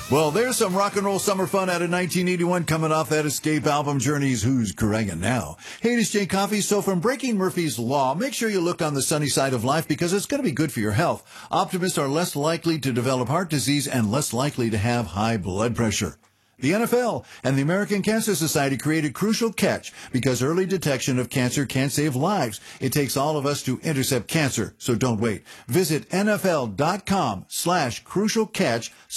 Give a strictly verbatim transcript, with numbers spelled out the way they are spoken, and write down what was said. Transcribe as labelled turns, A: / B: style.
A: Well, there's some rock and roll summer fun out of nineteen eighty-one coming off that Escape album, Journey's Who's Crying Now. Hey, it's Jay Coffey. So from breaking Murphy's Law, make sure you look on the sunny side of life because it's going to be good for your health. Optimists are less likely to develop heart disease and less likely to have high blood pressure. The N F L and the American Cancer Society created Crucial Catch because early detection of cancer can save lives. It takes all of us to intercept cancer, so don't wait. Visit N F L dot com slash crucial catch